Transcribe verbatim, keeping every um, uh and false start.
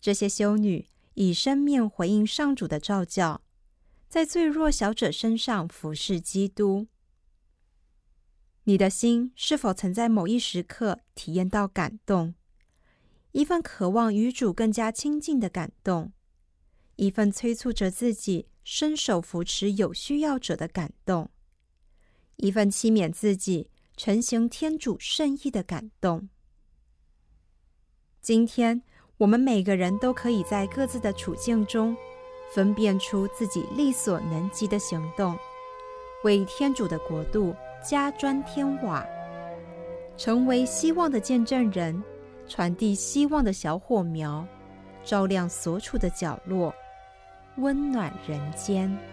这些修女以生命回应上主的召叫，在最弱小者身上服侍基督。你的心是否曾在某一时刻体验到感动？一份渴望与主更加亲近的感动，一份催促着自己伸手扶持有需要者的感动，一份期勉自己承行天主圣意的感动。今天我们每个人都可以在各自的处境中分辨出自己力所能及的行动，为天主的国度加砖添瓦，成为希望的见证人，传递希望的小火苗，照亮所处的角落，温暖人间。